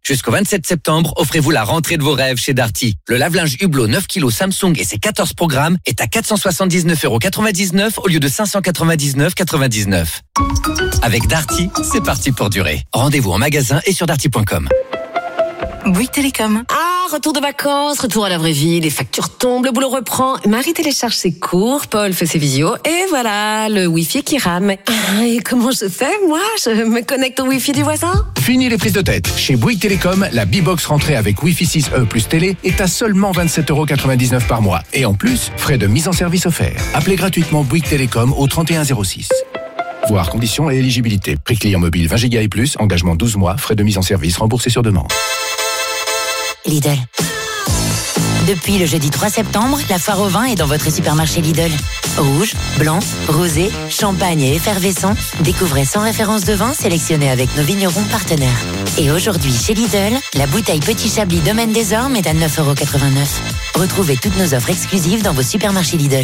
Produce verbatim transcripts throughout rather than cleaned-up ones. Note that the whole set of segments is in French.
Jusqu'au vingt-sept septembre, offrez-vous la rentrée de vos rêves chez Darty. Le lave-linge Hublot neuf kilos Samsung et ses quatorze programmes est à quatre cent soixante-dix-neuf euros quatre-vingt-dix-neuf au lieu de cinq cent quatre-vingt-dix-neuf euros quatre-vingt-dix-neuf. Avec Darty, c'est parti pour durer. Rendez-vous en magasin et sur darty point com. Bouygues Télécom. Ah, retour de vacances, retour à la vraie vie, les factures tombent, le boulot reprend. Marie télécharge ses cours, Paul fait ses visios, et voilà, le Wi-Fi qui rame. Ah, et comment je fais, moi? Je me connecte au Wi-Fi du voisin? Fini les prises de tête. Chez Bouygues Télécom, la B-Box rentrée avec Wi-Fi six E plus télé est à seulement vingt-sept euros quatre-vingt-dix-neuf par mois. Et en plus, frais de mise en service offerts. Appelez gratuitement Bouygues Télécom au trente et un zéro six. Voir conditions et éligibilité. Prix client mobile vingt gigas et plus, engagement douze mois, frais de mise en service remboursés sur demande. Lidl. Depuis le jeudi trois septembre, la foire au vin est dans votre supermarché Lidl. Rouge, blanc, rosé, champagne et effervescent. Découvrez cent références de vin sélectionnées avec nos vignerons partenaires. Et aujourd'hui, chez Lidl, la bouteille Petit Chablis Domaine des Ormes est à neuf euros quatre-vingt-neuf. Retrouvez toutes nos offres exclusives dans vos supermarchés Lidl.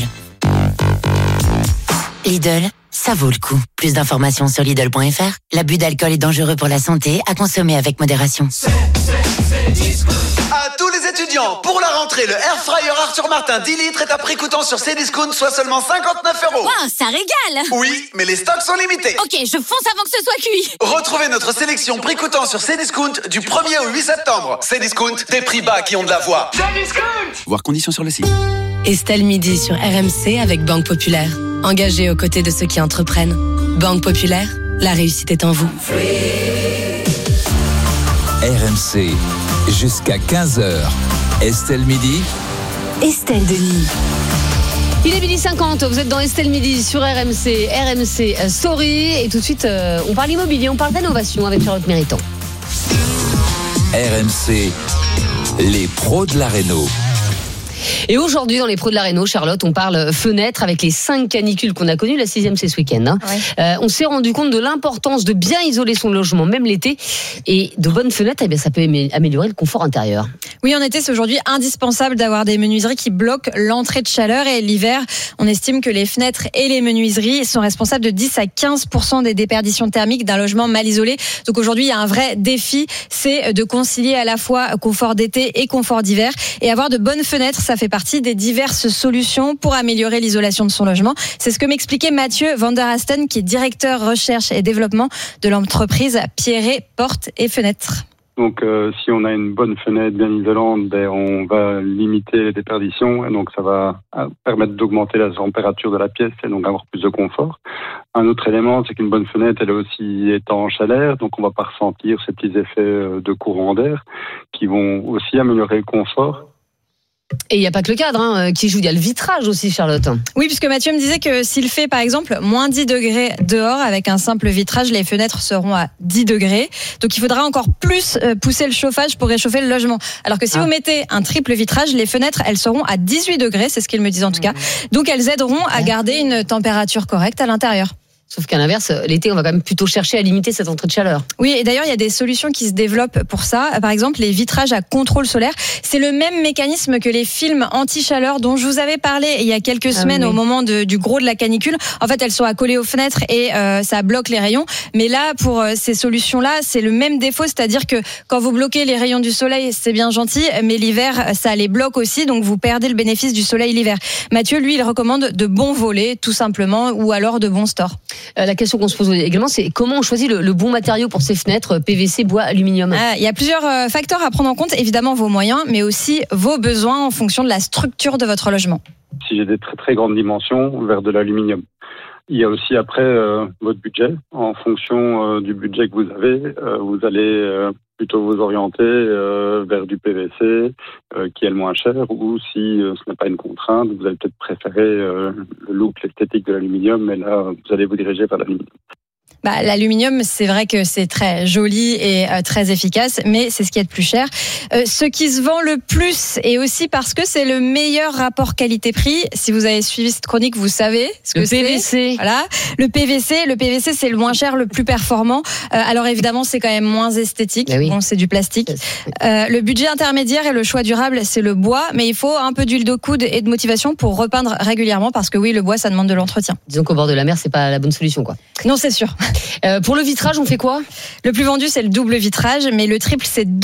Lidl, ça vaut le coup. Plus d'informations sur Lidl point F R. L'abus d'alcool est dangereux pour la santé, à consommer avec modération. C'est, c'est, c'est à tous les étudiants, pour la rentrée, le Air Fryer Arthur Martin dix litres est à prix coûtant sur Cdiscount, soit seulement cinquante-neuf euros. Wow, ça régale! Oui, mais les stocks sont limités. Ok, je fonce avant que ce soit cuit. Retrouvez notre sélection prix coûtant sur Cdiscount du premier au huit septembre. Cdiscount, des prix bas qui ont de la voix. Cdiscount! Voir conditions sur le site. Estelle Midi sur R M C avec Banque Populaire. Engagée aux côtés de ceux qui entreprennent. Banque Populaire, la réussite est en vous. R M C, jusqu'à quinze heures. Estelle Midi. Estelle Denis. Il est midi cinquante, vous êtes dans Estelle Midi sur R M C, R M C Story. Et tout de suite, euh, on parle immobilier, on parle d'innovation avec Charlotte Méritant. R M C, les pros de la réno. Et aujourd'hui, dans les pros de la réno, Charlotte, on parle fenêtres avec les cinq canicules qu'on a connues. La sixième, c'est ce week-end. Hein. Ouais. Euh, on s'est rendu compte de l'importance de bien isoler son logement, même l'été. Et de bonnes fenêtres, eh bien, ça peut améliorer le confort intérieur. Oui, en été, c'est aujourd'hui indispensable d'avoir des menuiseries qui bloquent l'entrée de chaleur. Et l'hiver, on estime que les fenêtres et les menuiseries sont responsables de dix à quinze pour cent des déperditions thermiques d'un logement mal isolé. Donc aujourd'hui, il y a un vrai défi, c'est de concilier à la fois confort d'été et confort d'hiver. Et avoir de bonnes fenêtres, ça fait partie des diverses solutions pour améliorer l'isolation de son logement. C'est ce que m'expliquait Mathieu Van der Hasten, qui est directeur recherche et développement de l'entreprise Pierret Portes et Fenêtres. Donc, euh, si on a une bonne fenêtre bien isolante, ben, on va limiter les déperditions et donc ça va permettre d'augmenter la température de la pièce et donc avoir plus de confort. Un autre élément, c'est qu'une bonne fenêtre, elle est aussi étanche à l'air, donc on va pas ressentir ces petits effets de courant d'air qui vont aussi améliorer le confort. Et il n'y a pas que le cadre hein, qui joue, il y a le vitrage aussi, Charlotte. Oui, puisque Mathieu me disait que s'il fait par exemple moins dix degrés dehors avec un simple vitrage, les fenêtres seront à dix degrés. Donc il faudra encore plus pousser le chauffage pour réchauffer le logement. Alors que si ah. vous mettez un triple vitrage, les fenêtres, elles seront à dix-huit degrés, c'est ce qu'il me disait en tout cas. Donc elles aideront à garder une température correcte à l'intérieur. Sauf qu'à l'inverse, l'été, on va quand même plutôt chercher à limiter cette entrée de chaleur. Oui, et d'ailleurs, il y a des solutions qui se développent pour ça. Par exemple, les vitrages à contrôle solaire. C'est le même mécanisme que les films anti-chaleur dont je vous avais parlé il y a quelques semaines ah oui. au moment de, du gros de la canicule. En fait, elles sont accolées aux fenêtres et euh, ça bloque les rayons. Mais là, pour euh, ces solutions-là, c'est le même défaut. C'est-à-dire que quand vous bloquez les rayons du soleil, c'est bien gentil, mais l'hiver, ça les bloque aussi. Donc, vous perdez le bénéfice du soleil l'hiver. Mathieu, lui, il recommande de bons volets, tout simplement, ou alors de bons stores. Euh, la question qu'on se pose également, c'est comment on choisit le, le bon matériau pour ces fenêtres, P V C, bois, aluminium. Ah, il y a plusieurs euh, facteurs à prendre en compte, évidemment vos moyens, mais aussi vos besoins en fonction de la structure de votre logement. Si j'ai des très très grandes dimensions, vers de l'aluminium. Il y a aussi après euh, votre budget. En fonction euh, du budget que vous avez, euh, vous allez euh, plutôt vous orienter euh, vers du P V C euh, qui est le moins cher, ou si euh, ce n'est pas une contrainte, vous allez peut-être préférer euh, le look, l'esthétique de l'aluminium, mais là vous allez vous diriger vers l'aluminium. Bah, l'aluminium, c'est vrai que c'est très joli et euh, très efficace, mais c'est ce qui est le plus cher. Euh, ce qui se vend le plus, et aussi parce que c'est le meilleur rapport qualité-prix. Si vous avez suivi cette chronique, vous savez ce que le c'est. P V C. Voilà. Le P V C, le P V C, c'est le moins cher, le plus performant. Euh, alors évidemment, c'est quand même moins esthétique. Oui. Bon, c'est du plastique. Euh, le budget intermédiaire et le choix durable, c'est le bois, mais il faut un peu d'huile de coude et de motivation pour repeindre régulièrement, parce que oui, le bois, ça demande de l'entretien. Disons qu'au bord de la mer, c'est pas la bonne solution, quoi. Non, c'est sûr. Euh, pour le vitrage, on fait quoi ? Le plus vendu, c'est le double vitrage, mais le triple, c'est